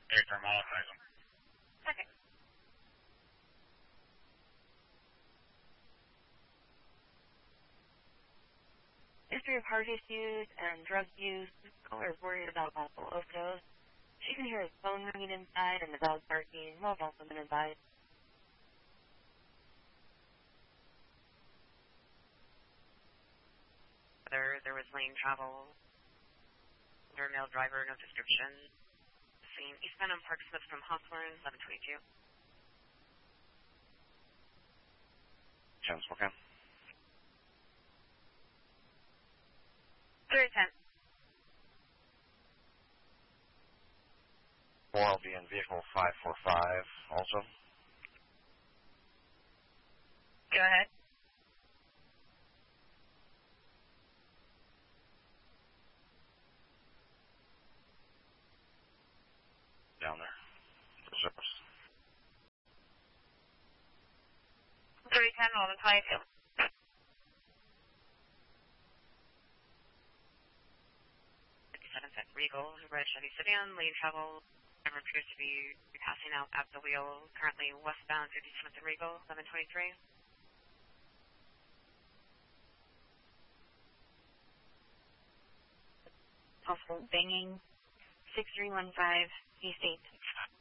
Airfare modifies them. Okay. History of heart issues and drug use. Caller is worried about possible overdose. She can hear his phone ringing inside and the dog barking. Well, have also been advised. There was lane travel. Under male driver, no description. Seen eastbound on Park Smith from Hawthorne, 1122. Chance, okay. 310. 4LV in vehicle 545 also. Go ahead. Down there. Surface. 310, 1122. Regal, red Chevy sedan, lane travel. Driver appears to be passing out at the wheel. Currently westbound 57th and Regal, 1123. Possible banging. 6315 East 8th.